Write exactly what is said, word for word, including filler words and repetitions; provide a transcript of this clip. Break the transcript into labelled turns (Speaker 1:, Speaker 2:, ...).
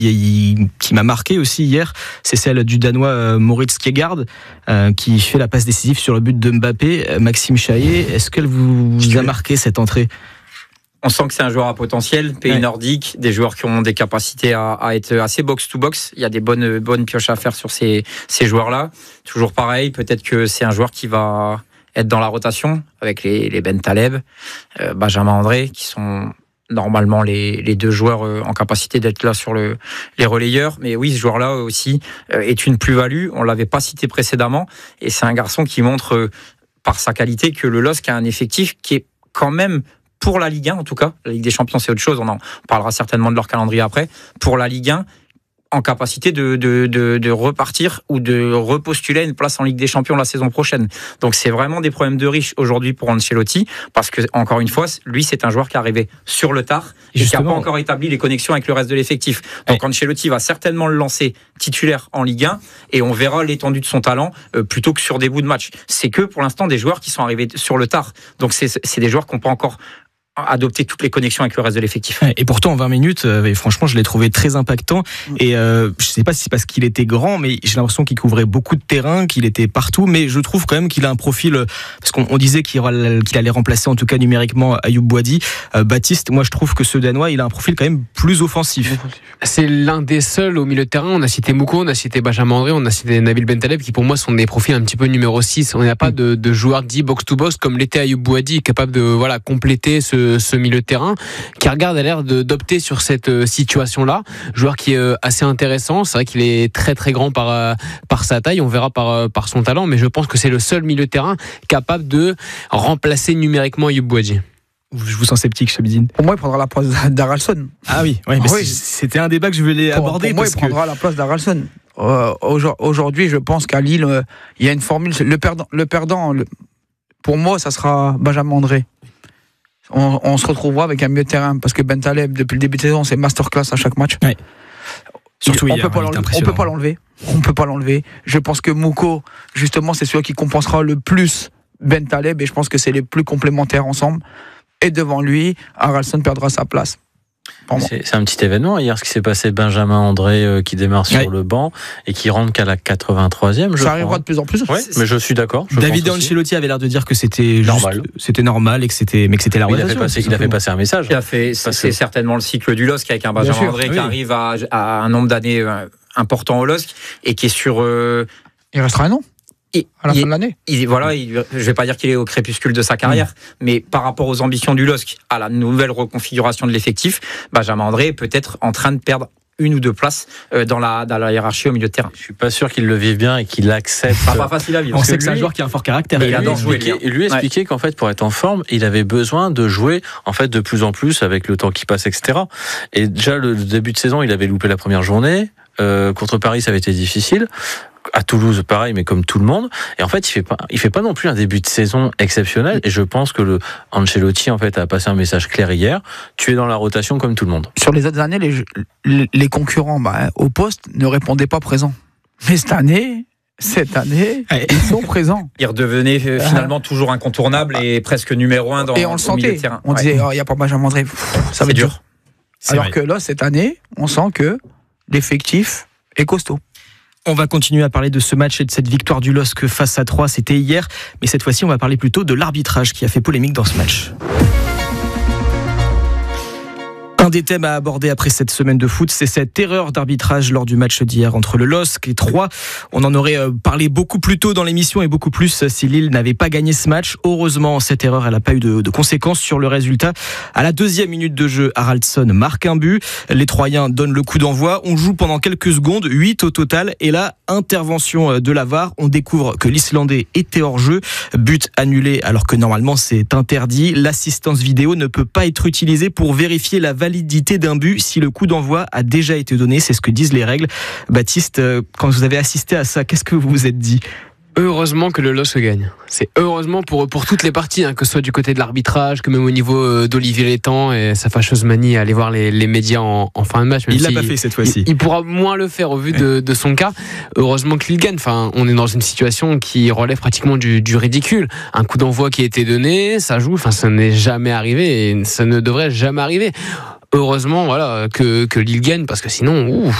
Speaker 1: qui m'a marqué aussi hier, c'est celle du Danois Moritz Kjærgaard euh, qui fait la passe décisive sur le but de Mbappé. Maxime Chaillet, est-ce qu'elle vous, vous a marqué cette entrée ?
Speaker 2: On sent que c'est un joueur à potentiel, pays ouais. nordique, des joueurs qui ont des capacités à, à être assez box-to-box. Il y a des bonnes, bonnes pioches à faire sur ces, ces joueurs-là. Toujours pareil, peut-être que c'est un joueur qui va être dans la rotation avec les, les Ben Taleb, euh, Benjamin André, qui sont normalement les, les deux joueurs euh, en capacité d'être là sur le, les relayeurs. Mais oui, ce joueur-là aussi euh, est une plus-value. On ne l'avait pas cité précédemment. Et c'est un garçon qui montre, euh, par sa qualité, que le L O S C a un effectif qui est quand même... Pour la Ligue un, en tout cas, la Ligue des Champions, c'est autre chose. On en parlera certainement de leur calendrier après. Pour la Ligue un, en capacité de, de, de, de repartir ou de repostuler une place en Ligue des Champions la saison prochaine. Donc, c'est vraiment des problèmes de riches aujourd'hui pour Ancelotti, parce que, encore une fois, lui, c'est un joueur qui est arrivé sur le tard et Justement. qui n'a pas encore établi les connexions avec le reste de l'effectif. Donc, ouais. Ancelotti va certainement le lancer titulaire en Ligue un et on verra l'étendue de son talent euh, plutôt que sur des bouts de match. C'est que, pour l'instant, des joueurs qui sont arrivés sur le tard. Donc, c'est, c'est des joueurs qui n'ont pas encore adopter toutes les connexions avec le reste de l'effectif.
Speaker 1: Et pourtant en vingt minutes, euh, franchement je l'ai trouvé très impactant et euh, je sais pas si c'est parce qu'il était grand, mais j'ai l'impression qu'il couvrait beaucoup de terrain, qu'il était partout, mais je trouve quand même qu'il a un profil, parce qu'on on disait qu'il, qu'il allait remplacer en tout cas numériquement Ayoub Boadi. euh, Baptiste, moi je trouve que ce Danois il a un profil quand même plus offensif.
Speaker 3: C'est l'un des seuls au milieu de terrain. On a cité Mouko, on a cité Benjamin André, on a cité Nabil Bentaleb, qui pour moi sont des profils un petit peu numéro six. On n'a pas de, de joueur dit box-to-box comme l'était Ayoub Boadi, capable de voilà, compléter ce ce milieu de terrain. Kjærgaard a l'air de, d'opter sur cette situation-là. Joueur qui est assez intéressant. C'est vrai qu'il est très très grand par, par sa taille. On verra par, par son talent. Mais je pense que c'est le seul milieu de terrain capable de remplacer numériquement Ayoub Boadi.
Speaker 1: Je vous sens sceptique, Chabidine.
Speaker 4: Pour moi, il prendra la place d'Haraldsson.
Speaker 1: Ah oui, ouais, mais oui. c'était un débat que je voulais
Speaker 4: pour,
Speaker 1: aborder.
Speaker 4: Pour moi,
Speaker 1: parce
Speaker 4: il prendra
Speaker 1: que...
Speaker 4: la place d'Haraldsson. Euh, aujourd'hui, je pense qu'à Lille, euh, il y a une formule. Le perdant, le perdant le, pour moi, ça sera Benjamin André. On, on se retrouvera avec un milieu de terrain parce que Ben Taleb, depuis le début de saison, c'est masterclass à chaque match.
Speaker 1: Ouais. Surtout
Speaker 4: on
Speaker 1: hier,
Speaker 4: peut pas l'enlever. On peut pas l'enlever. On peut pas l'enlever. Je pense que Mouko, justement, c'est celui qui compensera le plus Ben Taleb et je pense que c'est les plus complémentaires ensemble. Et devant lui, Haraldsson perdra sa place.
Speaker 5: C'est, c'est un petit événement hier ce qui s'est passé. Benjamin André euh, qui démarre sur ouais. le banc et qui rentre qu'à la quatre-vingt-troisième.
Speaker 4: Ça arrivera de plus en plus.
Speaker 5: Ouais, mais je suis d'accord. Je
Speaker 1: David Ancelotti avait l'air de dire que c'était normal, juste, c'était normal et que c'était, mais que c'était la
Speaker 5: rotation. Il a fait passer, il a fait passer un message.
Speaker 2: Il a fait, c'est, c'est certainement le cycle du L O S C avec un Benjamin André oui. qui arrive à, à un nombre d'années important au L O S C et qui est sur. Euh,
Speaker 4: il restera un an.
Speaker 2: Il,
Speaker 4: à la
Speaker 2: il,
Speaker 4: fin de l'année.
Speaker 2: Il, voilà, il, je ne vais pas dire qu'il est au crépuscule de sa carrière, mmh. mais par rapport aux ambitions du L O S C, à la nouvelle reconfiguration de l'effectif, Benjamin André est peut-être en train de perdre une ou deux places dans la, dans la hiérarchie au milieu de terrain.
Speaker 5: Je ne suis pas sûr qu'il le vive bien et qu'il accepte.
Speaker 2: C'est pas facile à vivre.
Speaker 1: On sait que c'est un joueur qui a un fort caractère.
Speaker 5: Il adore jouer. Et lui expliquer ouais. qu'en fait, pour être en forme, il avait besoin de jouer en fait de plus en plus avec le temps qui passe, et cetera. Et déjà, le début de saison, il avait loupé la première journée. Euh, contre Paris, ça avait été difficile. À Toulouse, pareil, mais comme tout le monde. Et en fait, il fait pas, il fait pas non plus un début de saison exceptionnel. Et je pense que le Ancelotti, en fait, a passé un message clair hier. Tu es dans la rotation comme tout le monde.
Speaker 4: Sur les autres années, les, les concurrents, bah, au poste, ne répondaient pas présents. Mais cette année, cette année, ils sont présents.
Speaker 2: Il redevenait finalement toujours incontournable et presque numéro un dans
Speaker 4: et on le sentait. On ouais. disait, il oh, n'y a pas Benjamin André. Ça va être dur. C'est Alors vrai. que là, cette année, on sent que l'effectif est costaud.
Speaker 1: On va continuer à parler de ce match et de cette victoire du L O S C face à Troyes, c'était hier. Mais cette fois-ci, on va parler plutôt de l'arbitrage qui a fait polémique dans ce match. Un des thèmes à aborder après cette semaine de foot, c'est cette erreur d'arbitrage lors du match d'hier entre le L O S C et Troyes. On en aurait parlé beaucoup plus tôt dans l'émission et beaucoup plus si Lille n'avait pas gagné ce match. Heureusement, cette erreur, elle n'a pas eu de, de conséquences sur le résultat. À la deuxième minute de jeu, Haraldsson marque un but. Les Troyens donnent le coup d'envoi. On joue pendant quelques secondes, huit au total. Et là, intervention de la V A R. On découvre que l'Islandais était hors jeu. But annulé alors que normalement c'est interdit. L'assistance vidéo ne peut pas être utilisée pour vérifier la validité validité d'un but si le coup d'envoi a déjà été donné, c'est ce que disent les règles. Baptiste, quand vous avez assisté à ça, qu'est-ce que vous vous êtes dit ?
Speaker 3: Heureusement que le L O S C gagne. C'est heureusement pour, pour toutes les parties, hein, que ce soit du côté de l'arbitrage, que même au niveau d'Olivier Létang et sa fâcheuse manie à aller voir les, les médias en, en fin de match.
Speaker 1: Même il
Speaker 3: si
Speaker 1: l'a pas fait cette fois-ci.
Speaker 3: Il, il pourra moins le faire au vu de, de son cas. Heureusement qu'il gagne. Enfin, on est dans une situation qui relève pratiquement du, du ridicule. Un coup d'envoi qui a été donné, ça joue. Enfin, ça n'est jamais arrivé et ça ne devrait jamais arriver. heureusement, voilà, que, que Lille gagne, parce que sinon, ouf.